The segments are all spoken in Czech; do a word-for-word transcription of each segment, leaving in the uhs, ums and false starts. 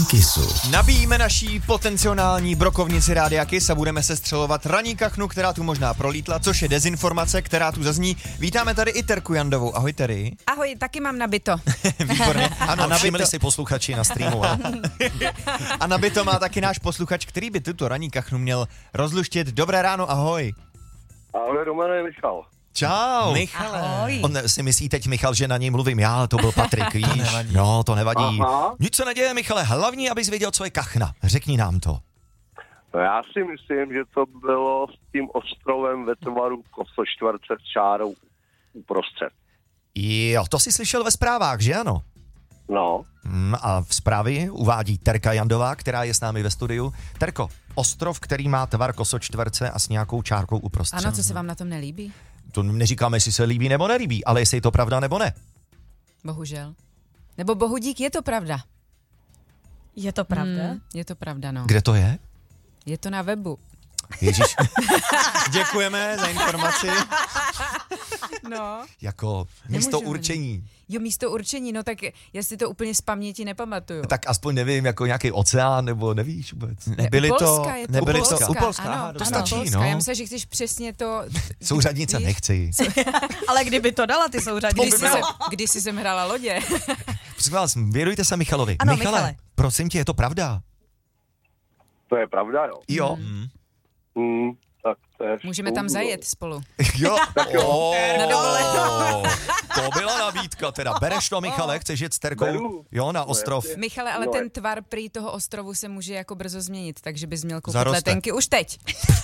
Rádio Kissu. Nabíjíme naší potenciální brokovnici Rádia Kiss a budeme se střelovat ranní kachnu, která tu možná prolítla, což je dezinformace, která tu zazní. Vítáme tady i Terku Jandovou. Ahoj, Terry. Ahoj, taky mám nabito. Výborně. Ano, a všimli si posluchači na streamu. A... a nabito má taky náš posluchač, který by tuto ranní kachnu měl rozluštit. Dobré ráno, ahoj. Ahoj, Romane, Michal. Čau. Michale. Ahoj. On si myslí teď, Michal, že na něj mluvím já, ale to byl Patrik, víš? nevadí. No, to nevadí. Aha. Nic se neděje, Michale, hlavní, abys věděl, co je kachna. Řekni nám to. No já si myslím, že to bylo s tím ostrovem ve tvaru kosočtverce s čárou uprostřed. Jo, to jsi slyšel ve zprávách, že ano? No, Hmm, a v zprávě uvádí Terka Jandová, která je s námi ve studiu. Terko, ostrov, který má tvar kosočtverce a s nějakou čárkou uprostřed. Ano, co se vám na tom nelíbí? To neříkáme, jestli se líbí nebo nelíbí, ale jestli je to pravda nebo ne. Bohužel. Nebo bohu dík, je to pravda. Je to pravda? Hmm, je to pravda, no. Kde to je? Je to na webu. Ježíš, Děkujeme za informaci. No. jako místo Nemůžu, určení. Jo, místo určení, no tak já si to úplně z paměti nepamatuju. Tak aspoň nevím, jako nějaký oceán, nebo nevíš vůbec. Nebyly u to, Polska je to, nebyly u to Polska. u Polska. Ano, Aha, ano, to stačí, Polska. no. Já myslím, že chceš přesně to... Souřadnice Víš? nechci. Ale kdyby to dala ty souřadnice. Když jsi, se, když jsi sem hrála lodě. Prosím vás, věnujte se Michalovi. Ano, Michale, Michale. prosím tě, je to pravda? to je pravda, jo. Jo. Mm. Hmm, tak to je Můžeme tam škoda. zajet spolu. Jo. Oh, Na dovolenou. to byla nabídka teda. Bereš to, Michale, chceš jet s Terkou? Beru. Jo, na ostrov. jasně. Michale, ale No, ten je- tvar prý toho ostrovu se může jako brzo změnit, takže bys měl koupit Zaroste. letenky už teď.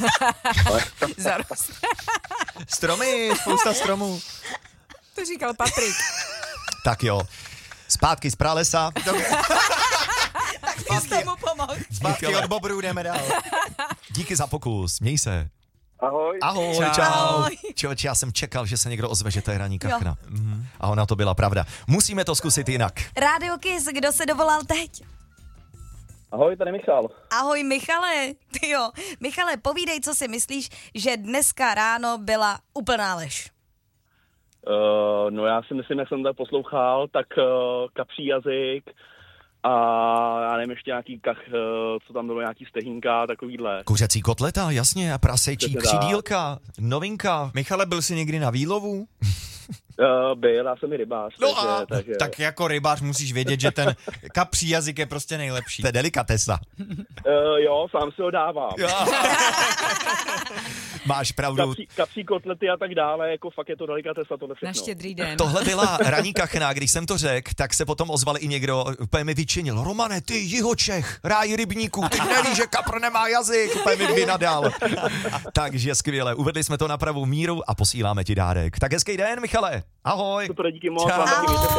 Zaroste. Stromy, spousta stromů. To říkal Patrik. Tak jo. Zpátky z pralesa. Ty jsi tomu pomohl. Zpátky od bobrů jdeme dál. Díky za pokus, měj se. Ahoj. Ahoj, Čau. čau. Ahoj. Čověče, já jsem čekal, že se někdo ozve, že to je ranní kachna. A ona to byla pravda. Musíme to zkusit jinak. Rádio Kiss, kdo se dovolal teď? Ahoj, tady Michal. Ahoj Michale. Ty jo. Michale, povídej, co si myslíš, že dneska ráno byla úplná lež. Uh, no já si myslím, jak jsem to poslouchal, tak uh, kapří jazyk a já nevím, ještě nějaký kach, uh, co tam bylo, nějaký stehínka, takovýhle. Kuřecí kotleta, jasně, a prasečí Přesně tak. křídílka, novinka. Michale, byl jsi někdy na výlovu? Uh, byl, já jsem i rybář, No takže, a- takže Tak jako rybář musíš vědět, že ten kapří jazyk je prostě nejlepší. To je delikatesa. uh, jo, sám si ho dávám. Máš pravdu. Kapří, kapří kotlety a tak dále, jako fakt je to delikatesa, tohle Na všechno. štědrý den. Tohle byla ranní kachna, když jsem to řekl, tak se potom ozval i někdo, úplně mi vyčinil, Romane, ty Jihočech, ráj rybníků, ty nevíš, že kapr nemá jazyk, úplně mi vynadal. Takže skvěle, uvedli jsme to na pravou míru a posíláme ti dárek. Tak hezký den, Michale, ahoj. Super, díky moc. Čau. vám taky mějte se.